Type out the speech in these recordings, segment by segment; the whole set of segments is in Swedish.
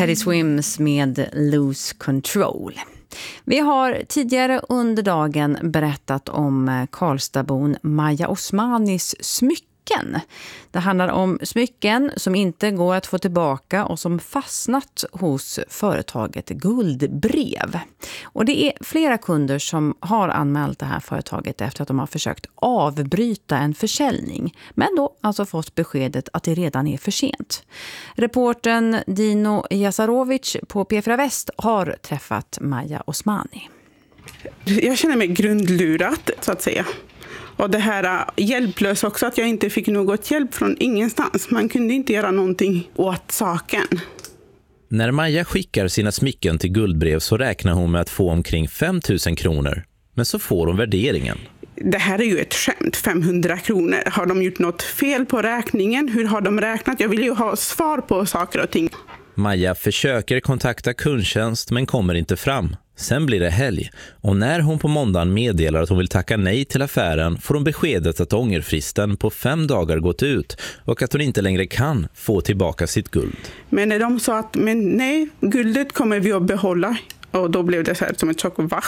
Teddy Swims med Lose Control. Vi har tidigare under dagen berättat om Karlstadbon Maja Osmanis smycken. Det handlar om smycken som inte går att få tillbaka och som fastnat hos företaget Guldbrev. Och det är flera kunder som har anmält det här företaget efter att de har försökt avbryta en försäljning. Men då alltså fått beskedet att det redan är för sent. Reportern Dino Jasarovic på P4 Väst har träffat Maja Osmani. Jag känner mig grundlurad så att säga. Och det här hjälplös också, att jag inte fick något hjälp från ingenstans. Man kunde inte göra någonting åt saken. När Maja skickar sina smycken till Guldbrev så räknar hon med att få omkring 5 000 kronor. Men så får hon värderingen. Det här är ju ett skämt, 500 kronor. Har de gjort något fel på räkningen? Hur har de räknat? Jag vill ju ha svar på saker och ting. Maja försöker kontakta kundtjänst men kommer inte fram. Sen blir det helg och när hon på måndagen meddelar att hon vill tacka nej till affären får hon beskedet att ångerfristen på 5 dagar gått ut och att hon inte längre kan få tillbaka sitt guld. Men när de sa att men nej, guldet kommer vi att behålla. Och då blev det så här som ett chock. Va?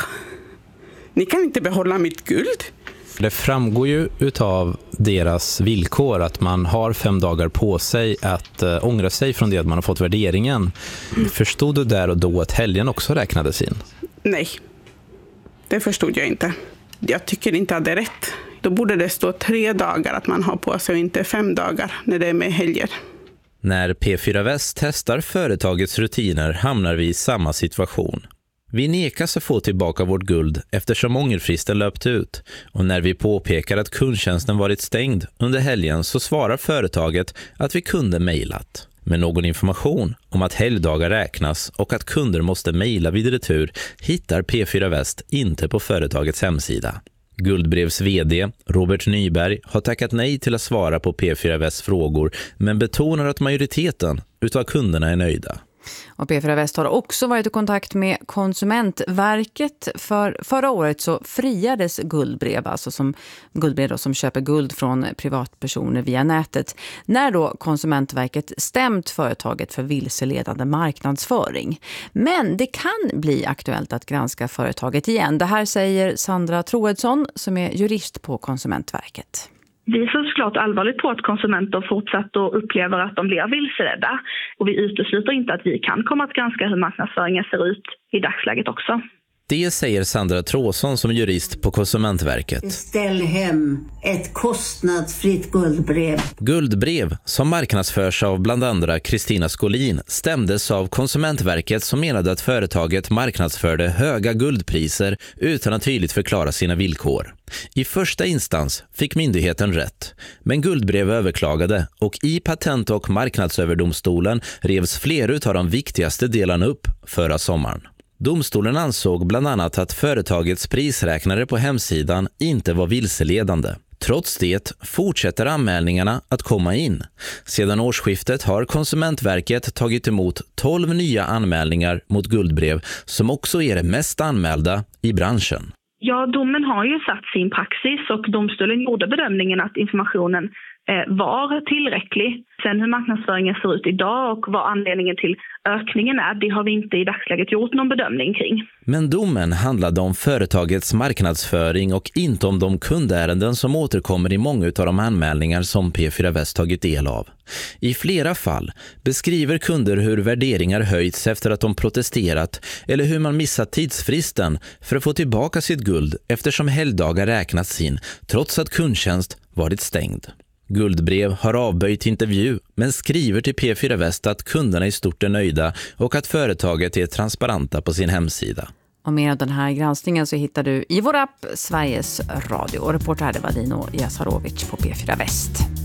Ni kan inte behålla mitt guld? Det framgår ju utav deras villkor att man har 5 dagar på sig att ångra sig från det att man har fått värderingen. Förstod du där och då att helgen också räknades in? Nej, det förstod jag inte. Jag tycker inte att det är rätt. Då borde det stå 3 dagar att man har på sig och inte 5 dagar när det är med helger. När P4 Väst testar företagets rutiner hamnar vi i samma situation. Vi nekas att få tillbaka vårt guld eftersom ångerfristen löpt ut och när vi påpekar att kundtjänsten varit stängd under helgen så svarar företaget att vi kunde mejlat. Men någon information om att helgdagar räknas och att kunder måste mejla vid retur hittar P4 Väst inte på företagets hemsida. Guldbrevs vd Robert Nyberg har tackat nej till att svara på P4 Västs frågor men betonar att majoriteten utav kunderna är nöjda. Och P4 Väst har också varit i kontakt med Konsumentverket. Förra året så friades Guldbrev, alltså som Guldbrev då, som köper guld från privatpersoner via nätet, när då Konsumentverket stämt företaget för vilseledande marknadsföring. Men det kan bli aktuellt att granska företaget igen. Det här säger Sandra Troedsson som är jurist på Konsumentverket. Vi ser såklart allvarligt på att konsumenter fortsatt och upplever att de blir vilseledda. Och vi utesluter inte att vi kan komma att granska hur marknadsföringen ser ut i dagsläget också. Det säger Sandra Troedsson som jurist på Konsumentverket. Ställ hem ett kostnadsfritt guldbrev. Guldbrev, som marknadsförs av bland andra Kristina Skolin, stämdes av Konsumentverket som menade att företaget marknadsförde höga guldpriser utan att tydligt förklara sina villkor. I första instans fick myndigheten rätt, men Guldbrev överklagade och i Patent- och marknadsöverdomstolen revs flera av de viktigaste delarna upp förra sommaren. Domstolen ansåg bland annat att företagets prisräknare på hemsidan inte var vilseledande. Trots det fortsätter anmälningarna att komma in. Sedan årsskiftet har Konsumentverket tagit emot 12 nya anmälningar mot Guldbrev som också är det mest anmälda i branschen. Ja, domen har ju satt sin praxis och domstolen gjorde bedömningen att informationen var tillräcklig. Sen hur marknadsföringen ser ut idag och vad anledningen till ökningen är, det har vi inte i dagsläget gjort någon bedömning kring. Men domen handlade om företagets marknadsföring och inte om de kundärenden som återkommer i många av de anmälningar som P4 Väst tagit del av. I flera fall beskriver kunder hur värderingar höjts efter att de protesterat eller hur man missat tidsfristen för att få tillbaka sitt guld eftersom helgdagar räknats in trots att kundtjänst varit stängd. Guldbrev har avböjt intervju men skriver till P4 Väst att kunderna i stort är nöjda och att företaget är transparenta på sin hemsida. Och mer av den här granskningen så hittar du i vår app Sveriges Radio. Och reporter här det var Dino Jasarovic på P4 Väst.